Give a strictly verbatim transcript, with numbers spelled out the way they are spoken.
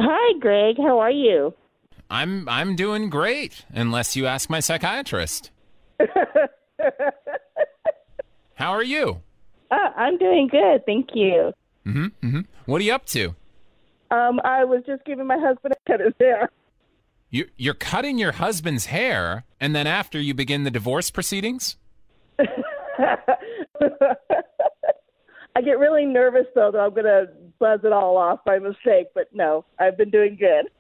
Hi, Greg. How are you? I'm I'm doing great, unless you ask my psychiatrist. How are you? Uh, I'm doing good, thank you. Mm-hmm, mm-hmm. What are you up to? Um, I was just giving my husband a cut his hair. You, you're cutting your husband's hair, and then after you begin the divorce proceedings? I get really nervous, though, that I'm going to buzz it all off by mistake, but no, I've been doing good.